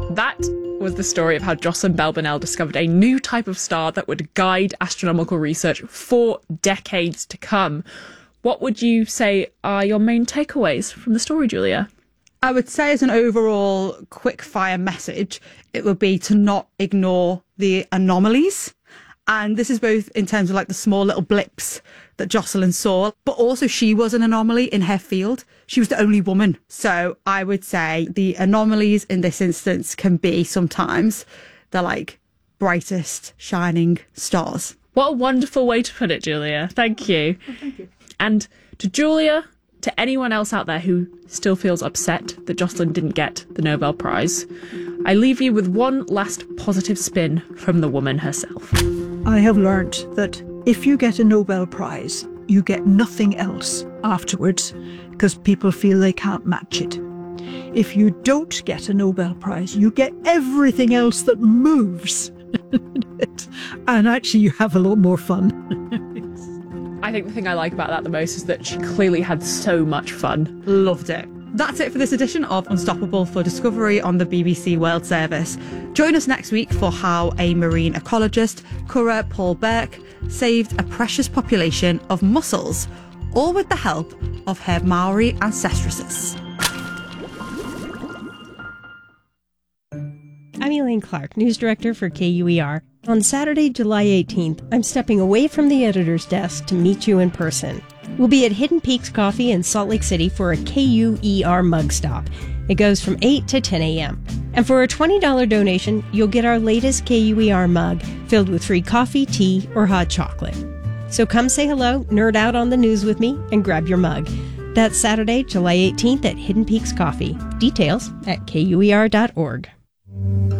That was the story of how Jocelyn Bell Burnell discovered a new type of star that would guide astronomical research for decades to come. What would you say are your main takeaways from the story, Julia? I would say as an overall quick fire message, it would be to not ignore the anomalies. And this is both in terms of like the small little blips that Jocelyn saw, but also she was an anomaly in her field. She was the only woman. So I would say the anomalies in this instance can be sometimes the like brightest shining stars. What a wonderful way to put it, Julia. Thank you. Oh, thank you. And to Julia, to anyone else out there who still feels upset that Jocelyn didn't get the Nobel Prize, I leave you with one last positive spin from the woman herself. I have learnt that if you get a Nobel Prize, you get nothing else afterwards because people feel they can't match it. If you don't get a Nobel Prize, you get everything else that moves. And actually you have a lot more fun. I think the thing I like about that the most is that she clearly had so much fun. Loved it. That's it for this edition of Unstoppable for Discovery on the BBC World Service. Join us next week for how a marine ecologist, Currer Paul Burke, saved a precious population of mussels, all with the help of her Maori ancestresses. I'm Elaine Clark, News Director for KUER. On Saturday, July 18th, I'm stepping away from the editor's desk to meet you in person. We'll be at Hidden Peaks Coffee in Salt Lake City for a KUER mug stop. It goes from 8 to 10 a.m. And for a $20 donation, you'll get our latest KUER mug filled with free coffee, tea, or hot chocolate. So come say hello, nerd out on the news with me, and grab your mug. That's Saturday, July 18th at Hidden Peaks Coffee. Details at KUER.org.